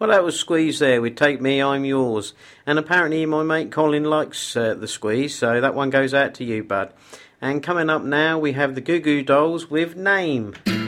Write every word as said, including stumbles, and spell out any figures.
Well, that was Squeeze there with Take Me, I'm Yours. And apparently my mate Colin likes uh, the Squeeze, so that one goes out to you, bud. And coming up now, we have the Goo Goo Dolls with Name.